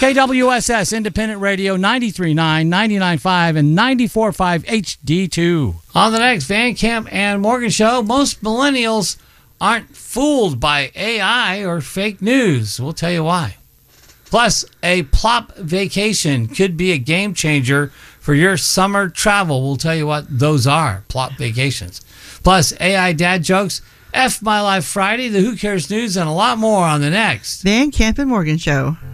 KWSS Independent Radio 93.9, 99.5, and 94.5 HD2. On the next Van Camp and Morgan Show, most millennials aren't fooled by AI or fake news. We'll tell you why. Plus, a plop vacation could be a game changer for your summer travel. We'll tell you what those are, plop vacations. Plus, AI dad jokes, F My Life Friday, the Who Cares News, and a lot more on the next Van Camp and Morgan Show.